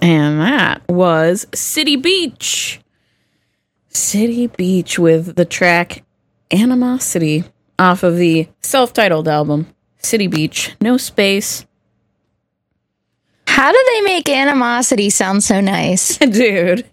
And that was City Beach. City Beach with the track Animosity off of the self-titled album, City Beach. No space. How do they make Animosity sound so nice? Dude.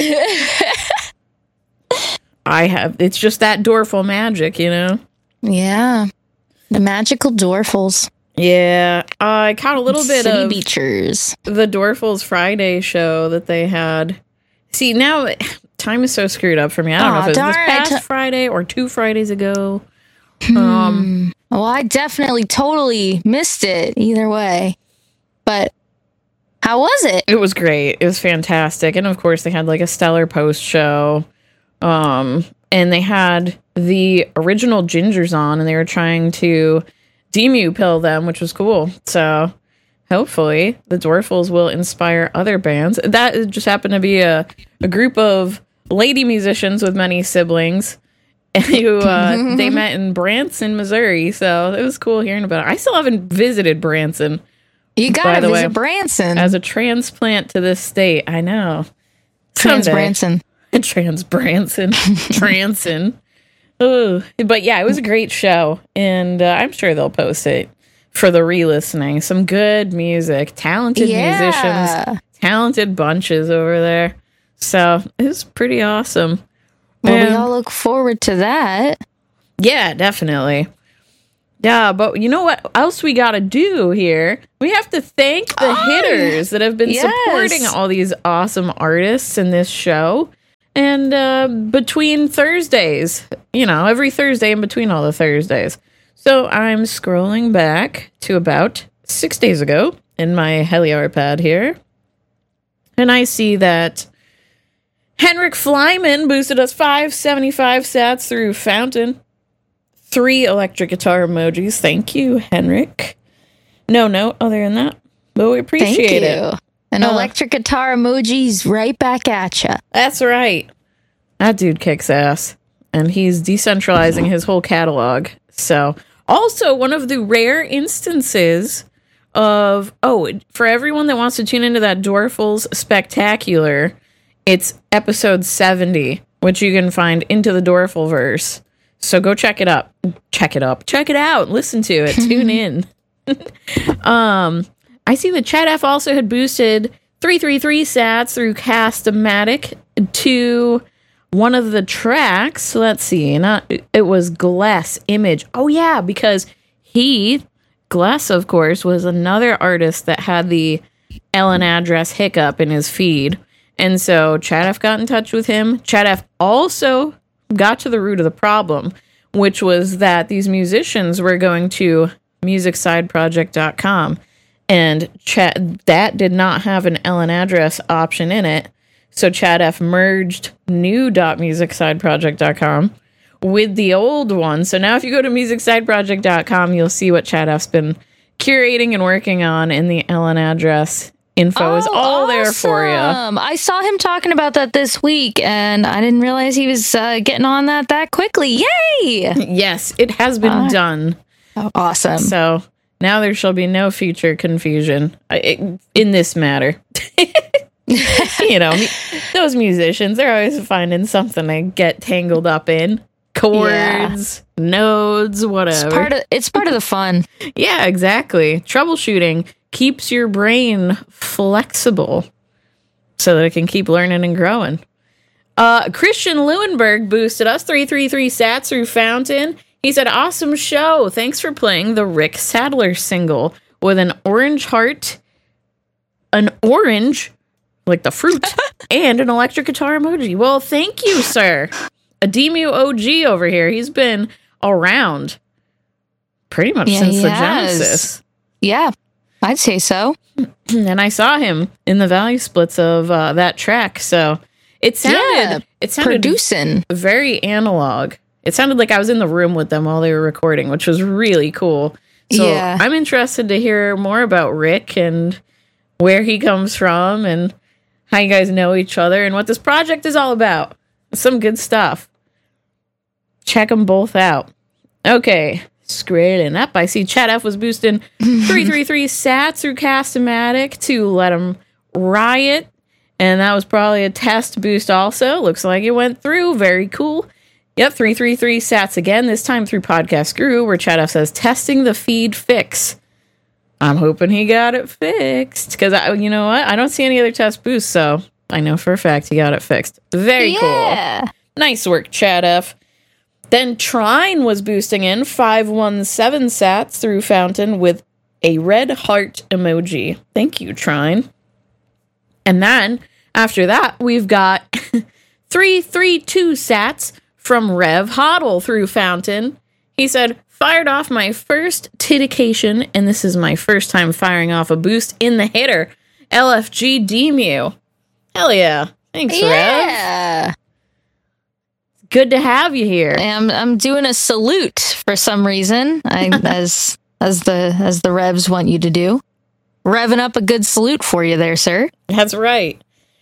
It's just that Dorful magic, you know? Yeah. The magical Dorfles. Yeah. I caught a little bit City of Beachers. the Dorfles Friday show that they had. See, now time is so screwed up for me. I don't know if it was this past Friday or 2 Fridays ago. Well, I definitely totally missed it either way. But how was it? It was great. It was fantastic. And of course, they had like a stellar post show. And they had the original Gingers on, and they were trying to Demu pill them, which was cool. So hopefully the Dorfles will inspire other bands. That just happened to be a group of lady musicians with many siblings who they met in Branson, Missouri. So it was cool hearing about it. I still haven't visited Branson. You gotta visit Branson. As a transplant to this state. I know. Trans-Branson. Trans-Branson. Transon. Oh, but yeah, it was a great show, and I'm sure they'll post it for the re-listening. Some good music, talented musicians, talented bunches over there. So it was pretty awesome. Well, we all look forward to that. Yeah, definitely. Yeah, but you know what else we got to do here? We have to thank the hitters that have been supporting all these awesome artists in this show. And between Thursdays, every Thursday in between all the Thursdays. So I'm scrolling back to about 6 days ago in my Heliar pad here. And I see that Henrik Flyman boosted us 575 sats through Fountain. 3 electric guitar emojis. Thank you, Henrik. No note other than that. But we appreciate it. An electric guitar emojis right back at you. That's right. That dude kicks ass. And he's decentralizing his whole catalog. So, also one of the rare instances of, for everyone that wants to tune into that Dorfles Spectacular, it's episode 70, which you can find Into the Dorfleverse. So go check it out. Check it out. Listen to it. Tune in. I see that Chad F also had boosted 333 sats through Cast-O-Matic to one of the tracks. So let's see. It was Glass Image. Oh yeah, because Glass, of course, was another artist that had the Ellen address hiccup in his feed. And so Chad F got in touch with him. Chad F also got to the root of the problem, which was that these musicians were going to musicsideproject.com, and that did not have an Ellen address option in it. So Chad F merged new.musicsideproject.com with the old one. So now if you go to musicsideproject.com, you'll see what Chad F's been curating and working on, in the Ellen address info is all there for you. I saw him talking about that this week, and I didn't realize he was getting on that quickly. Yay! Yes, it has been done. Awesome. So now there shall be no future confusion in this matter. Those musicians, they're always finding something to get tangled up in. Chords, nodes, whatever. It's part of the fun. Yeah, exactly. Troubleshooting keeps your brain flexible so that it can keep learning and growing. Christian Leuenberg boosted us 333 sats through Fountain. He said, awesome show. Thanks for playing the Rick Sadler single with an orange heart, an orange, like the fruit, and an electric guitar emoji. Well, thank you, sir. A Demu OG over here. He's been around pretty much since the Genesis. Yeah, I'd say so. And I saw him in the value splits of that track. So it sounded producing very analog. It sounded like I was in the room with them while they were recording, which was really cool. So I'm interested to hear more about Rick and where he comes from and how you guys know each other and what this project is all about. Some good stuff. Check them both out. Okay, scrolling up, I see Chad F was boosting 333 sats through Cast-O-Matic to let him Riot. And that was probably a test boost also. Looks like it went through. Very cool. Yep, 333 sats again, this time through Podcast Guru, where Chad F says, testing the feed fix. I'm hoping he got it fixed. Because, you know what? I don't see any other test boosts, so I know for a fact he got it fixed. Very cool. Nice work, Chad F. Then Trine was boosting in 517 sats through Fountain with a red heart emoji. Thank you, Trine. And then, after that, we've got 332 sats from Rev Hoddle through Fountain. He said, fired off my first titication, and this is my first time firing off a boost in the hitter. LFG Demu. Hell yeah. Thanks, Rev. Good to have you here. I'm doing a salute for some reason, as the Revs want you to do. Revving up a good salute for you there, sir. That's right.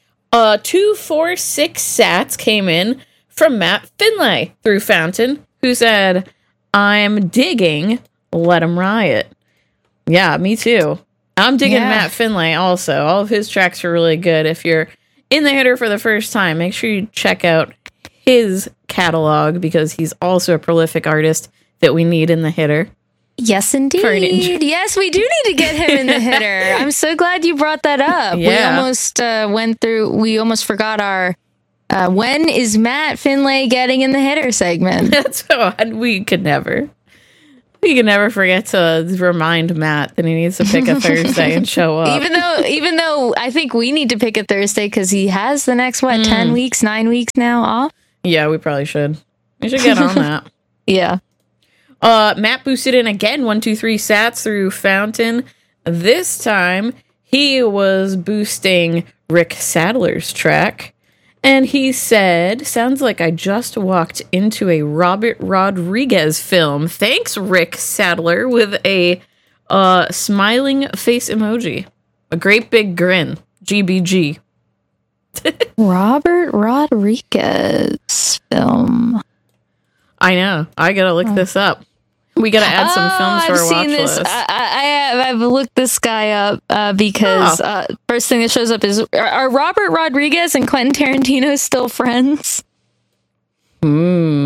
246 sats came in from Matt Finlay through Fountain, who said, I'm digging Let 'Em Riot. Yeah, me too. I'm digging Matt Finlay also. All of his tracks are really good. If you're in the hitter for the first time, make sure you check out his catalog because he's also a prolific artist that we need in the hitter. Yes, indeed. Yes, we do need to get him in the hitter. I'm so glad you brought that up. Yeah. We almost forgot our when is Matt Finlay getting in the hitter segment? That's so we could never forget to remind Matt that he needs to pick a Thursday and show up. Even though I think we need to pick a Thursday because he has the next 9 weeks now off. Yeah, we probably should. We should get on that. Yeah. Matt boosted in again 123 sats through Fountain. This time he was boosting Rick Sadler's track, and he said, "Sounds like I just walked into a Robert Rodriguez film." Thanks, Rick Sadler, with a smiling face emoji, a great big grin. GBG. Robert Rodriguez film. I know. I gotta look this up. We gotta add some films to our watch list. I've looked this guy up because first thing that shows up is are Robert Rodriguez and Quentin Tarantino still friends? I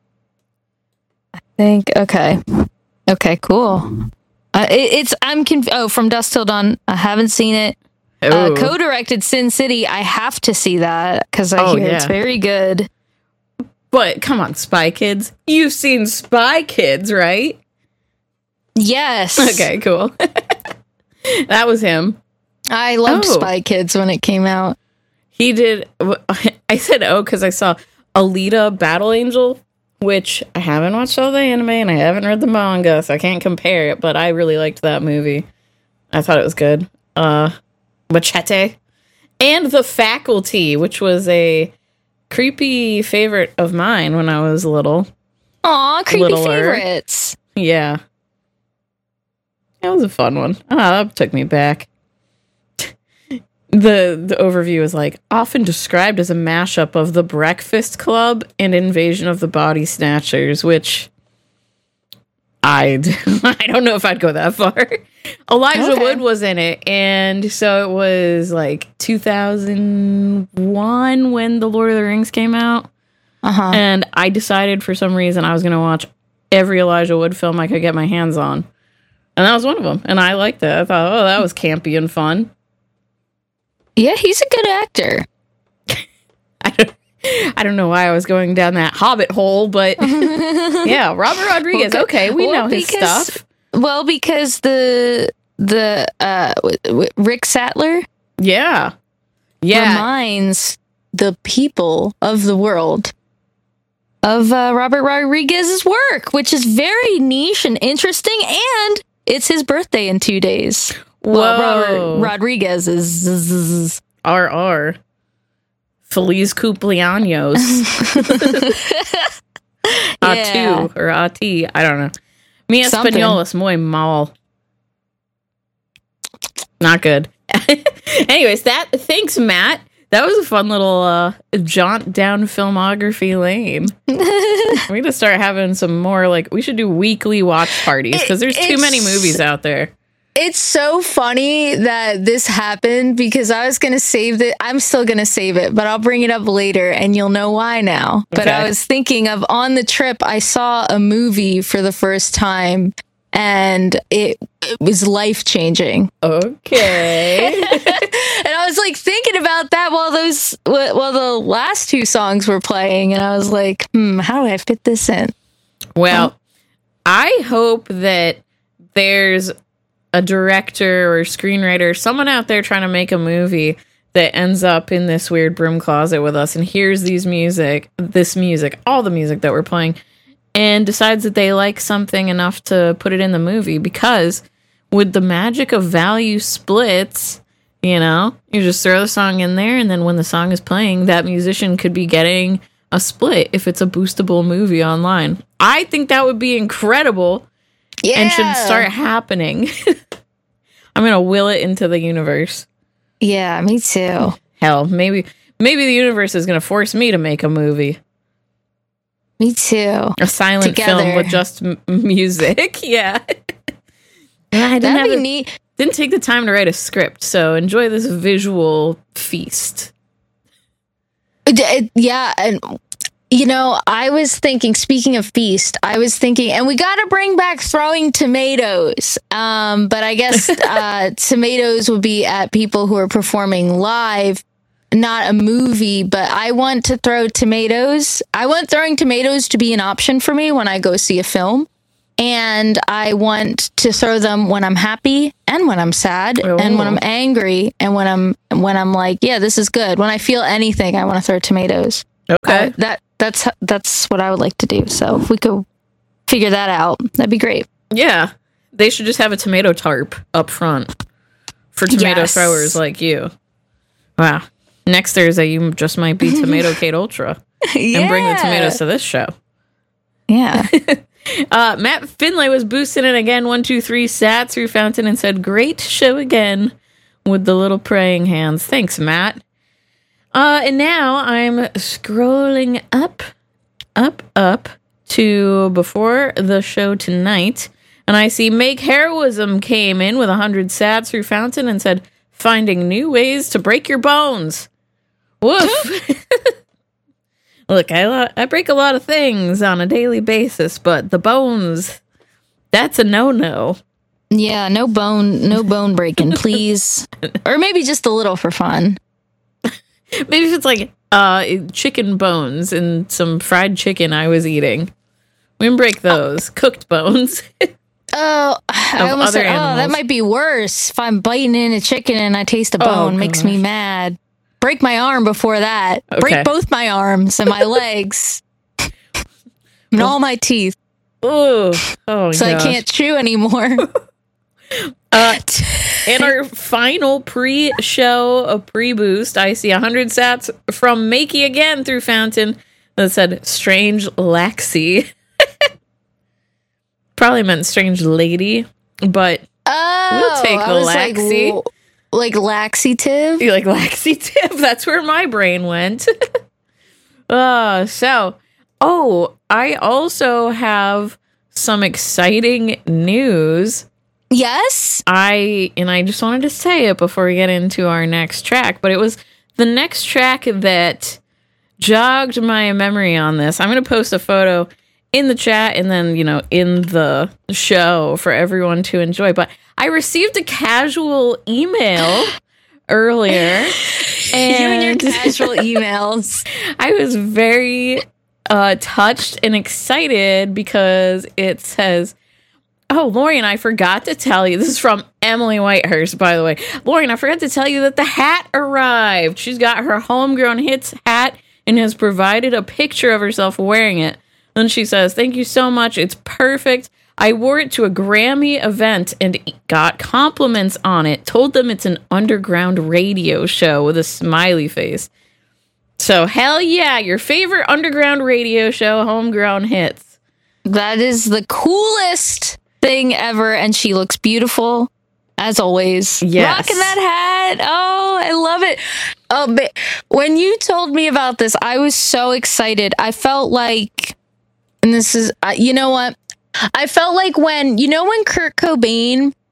think okay, cool. From Dusk Till Dawn. I haven't seen it. Co-directed Sin City. I have to see that because I hear it's very good. But come on, Spy Kids. You've seen Spy Kids, right? Yes. Okay, cool. That was him. I loved Spy Kids when it came out. He did. I said, because I saw Alita Battle Angel, which I haven't watched all the anime and I haven't read the manga, so I can't compare it, but I really liked that movie. I thought it was good. Machete. And The Faculty, which was a creepy favorite of mine when I was little. Aw, creepy favorites. Yeah. That was a fun one. That took me back. The overview is like, often described as a mashup of The Breakfast Club and Invasion of the Body Snatchers, which I don't know if I'd go that far. Elijah Wood was in it, and so it was like 2001 when The Lord of the Rings came out. And I decided for some reason I was going to watch every Elijah Wood film I could get my hands on. And that was one of them. And I liked it. I thought, that was campy and fun. Yeah, he's a good actor. I don't know why I was going down that Hobbit hole, but yeah, Robert Rodriguez. We know his stuff. Well, because the Rick Sadler, reminds the people of the world of Robert Rodriguez's work, which is very niche and interesting, and it's his birthday in 2 days. Whoa. Well, Robert Rodriguez is RR. Feliz cumpleaños. Atu or Ati. I don't know. Mi español es muy mal. Not good. Anyways, thanks, Matt. That was a fun little jaunt down filmography lane. We're going to start having some more, we should do weekly watch parties because there's too many movies out there. It's so funny that this happened because I was going to save it. I'm still going to save it, but I'll bring it up later and you'll know why now. But I was thinking of on the trip, I saw a movie for the first time and it was life-changing. Okay. And I was like thinking about that while the last two songs were playing. And I was like, how do I fit this in? Well, I hope that there's a director or screenwriter, someone out there trying to make a movie that ends up in this weird broom closet with us and hears all the music that we're playing, and decides that they like something enough to put it in the movie. Because with the magic of value splits, you just throw the song in there, and then when the song is playing, that musician could be getting a split if it's a boostable movie online. I think that would be incredible. Yeah. And should start happening. I'm going to will it into the universe. Yeah, me too. Hell, maybe the universe is going to force me to make a movie. Me too. A silent film with just music. Yeah. That'd be neat. Didn't take the time to write a script, so enjoy this visual feast. Yeah, and I was thinking, speaking of feast, and we got to bring back throwing tomatoes. But I guess tomatoes would be at people who are performing live, not a movie. But I want to throw tomatoes. I want throwing tomatoes to be an option for me when I go see a film. And I want to throw them when I'm happy and when I'm sad and when I'm angry and when I'm like, yeah, this is good. When I feel anything, I want to throw tomatoes. Okay. That's what I would like to do. So if we could figure that out, that'd be great. Yeah. They should just have a tomato tarp up front for tomato throwers like you. Wow. Next Thursday, you just might be Tomato Kate Ultra and bring the tomatoes to this show. Yeah. Matt Finlay was boosting it again. 1, 2, 3, sat through Fountain and said, "Great show again," with the little praying hands. Thanks, Matt. And now I'm scrolling up to before the show tonight, and I see Make Heroism came in with 100 sats through Fountain and said, "Finding new ways to break your bones." Woof. Look, I break a lot of things on a daily basis, but the bones, that's a no-no. Yeah, no bone breaking, please. Or maybe just a little for fun. Maybe if it's like chicken bones and some fried chicken I was eating. We can break those. Cooked bones. I almost said, that might be worse. If I'm biting in a chicken and I taste a bone, makes me mad. Break my arm before that. Okay. Break both my arms and my legs. And all my teeth. Oh, so I can't chew anymore. In our final pre-show, pre-boost, I see 100 sats from Makey again through Fountain that said Strange Laxy. Probably meant Strange Lady, but we'll take the Laxy. Like laxative? You like laxative? That's where my brain went. I also have some exciting news. Yes? I just wanted to say it before we get into our next track, but it was the next track that jogged my memory on this. I'm going to post a photo in the chat and then, in the show for everyone to enjoy. But I received a casual email earlier. And you and your casual emails. I was very touched and excited because it says, "Oh, Lorian, I forgot to tell you." This is from Emily Whitehurst, by the way. "Lorian, I forgot to tell you that the hat arrived. She's got her Homegrown Hits hat and has provided a picture of herself wearing it." And she says, "Thank you so much. It's perfect. I wore it to a Grammy event and got compliments on it. Told them it's an underground radio show," with a smiley face. So, hell yeah, your favorite underground radio show, Homegrown Hits. That is the coolest thing ever, and she looks beautiful, as always. Yes. Rocking that hat. Oh, I love it. Oh, but when you told me about this, I was so excited. I felt like, and this is, you know what? I felt like when Kurt Cobain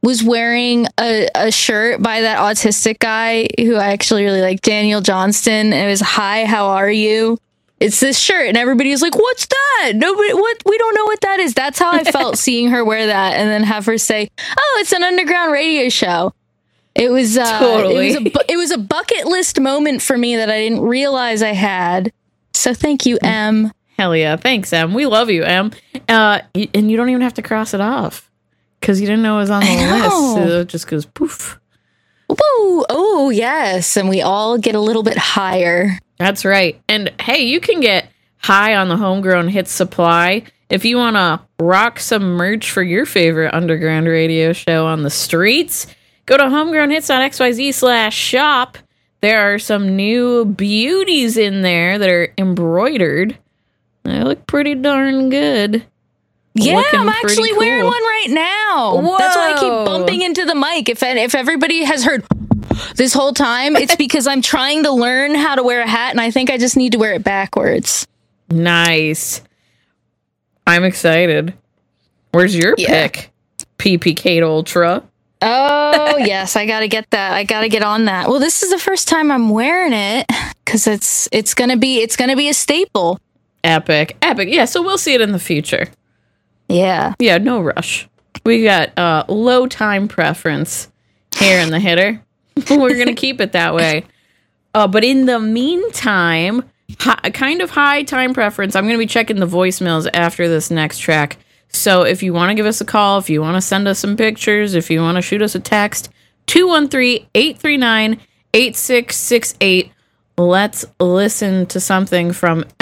was wearing a shirt by that autistic guy who I actually really like, Daniel Johnston. It was, "Hi, how are you?" It's this shirt, and everybody was like, "What's that? Nobody, what? We don't know what that is." That's how I felt seeing her wear that, and then have her say, "Oh, it's an underground radio show." It was totally. It was a bucket list moment for me that I didn't realize I had. So thank you, Em. Hell yeah, thanks, Em. We love you, Em. And you don't even have to cross it off because you didn't know it was on the list. So it just goes poof. Woo! Oh yes, and we all get a little bit higher. That's right. And hey, you can get high on the Homegrown Hits supply if you want to rock some merch for your favorite underground radio show on the streets. Go to homegrownhits.xyz/shop. There are some new beauties in there that are embroidered. They look pretty darn good. Yeah, Looking I'm actually cool. wearing one right now. Whoa. That's why I keep bumping into the mic. If everybody has heard this whole time, it's because I'm trying to learn how to wear a hat, and I think I just need to wear it backwards. Nice. I'm excited. Where's your pick? PP Kate Ultra. Oh, yes, I got to get that. I got to get on that. Well, this is the first time I'm wearing it because it's going to be a staple. Epic. Yeah, so we'll see it in the future. Yeah, no rush. We got low time preference here in the hitter. We're going to keep it that way. But in the meantime, kind of high time preference. I'm going to be checking the voicemails after this next track. So if you want to give us a call, if you want to send us some pictures, if you want to shoot us a text, 213-839-8668. Let's listen to something from